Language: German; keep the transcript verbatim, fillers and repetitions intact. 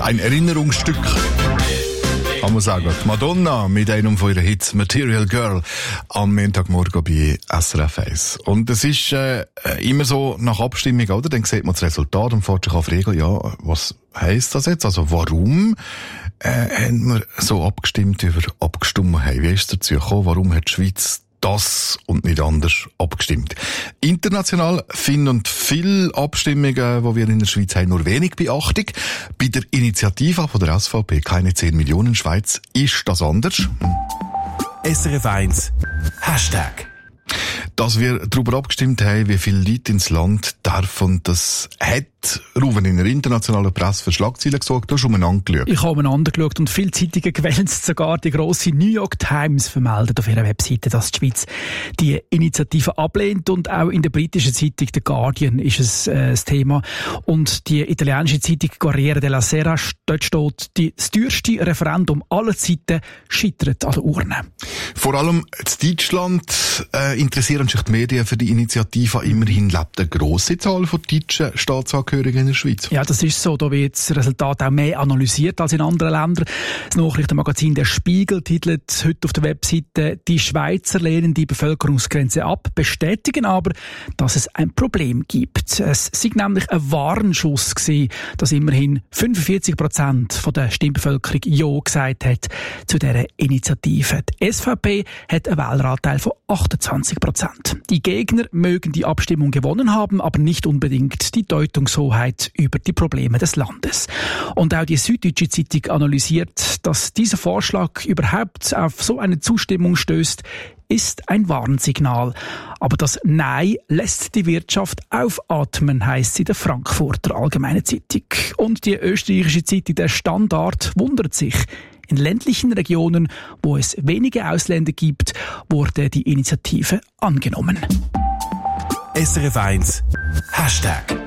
Ein Erinnerungsstück. Kann man sagen. Die Madonna mit einem von ihren Hits Material Girl am Montagmorgen bei S R F eins. Und es ist äh, immer so nach Abstimmung, oder? Dann sieht man das Resultat und fährt sich auf Regeln, ja, was heisst das jetzt? Also warum äh, haben wir so abgestimmt über abgestimmt haben? Wie ist es dazu gekommen? Warum hat die Schweiz das und nicht anders abgestimmt? International finden viele Abstimmungen, die wir in der Schweiz haben, nur wenig Beachtung. Bei der Initiative von der S V P «Keine zehn Millionen Schweiz» ist das anders. S R F eins Hashtag. Dass wir darüber abgestimmt haben, wie viele Leute ins Land dürfen, das hat Ruven in der internationalen Presse für Schlagzeilen gesorgt. Du hast umeinander geschaut. Ich habe umeinander geschaut und viele Zeitungen gewälzt. Sogar die grosse New York Times vermeldet auf ihrer Webseite, dass die Schweiz die Initiative ablehnt. Und auch in der britischen Zeitung The Guardian ist es äh, das Thema. Und die italienische Zeitung Corriere della Sera, dort steht, die, das teuerste Referendum aller Zeiten scheitert an der Urne. Vor allem in Deutschland äh, interessieren sich die Medien für die Initiative. Immerhin lebt eine grosse Zahl von deutschen Staatsangehörigen in der Schweiz. Ja, das ist so. Da wird das Resultat auch mehr analysiert als in anderen Ländern. Das Nachrichtenmagazin Der Spiegel titelt heute auf der Webseite «Die Schweizer lehnen die Bevölkerungsgrenze ab, bestätigen aber, dass es ein Problem gibt». Es sei nämlich ein Warnschuss gewesen, dass immerhin fünfundvierzig Prozent der Stimmbevölkerung Ja gesagt hat zu dieser Initiative. Die S V P hat einen Wähleranteil von achtundzwanzig Prozent. Die Gegner mögen die Abstimmung gewonnen haben, aber nicht unbedingt die Deutungshoheit über die Probleme des Landes. Und auch die Süddeutsche Zeitung analysiert, dass dieser Vorschlag überhaupt auf so eine Zustimmung stößt, ist ein Warnsignal. Aber das Nein lässt die Wirtschaft aufatmen, heisst es in der Frankfurter Allgemeinen Zeitung. Und die österreichische Zeitung Der Standard wundert sich. In ländlichen Regionen, wo es wenige Ausländer gibt, wurde die Initiative angenommen. S R F eins Hashtag.